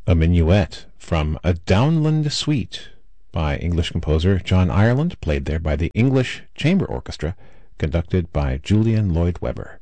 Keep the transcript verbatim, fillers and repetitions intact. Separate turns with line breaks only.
A minuet from A Downland Suite by English composer John Ireland, played there by the English Chamber Orchestra, conducted by Julian Lloyd Webber.